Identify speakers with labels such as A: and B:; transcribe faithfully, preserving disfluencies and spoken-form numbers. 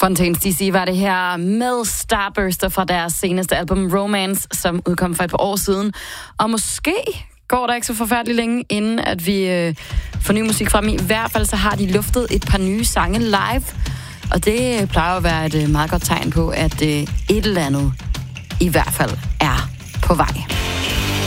A: Fontaine's D C var det her med Starburster fra deres seneste album Romance, som udkom for et par år siden. Og måske går der ikke så forfærdeligt længe, inden at vi øh, får ny musik frem. I hvert fald så har de luftet et par nye sange live. Og det plejer at være et meget godt tegn på, at øh, et eller andet i hvert fald er på vej.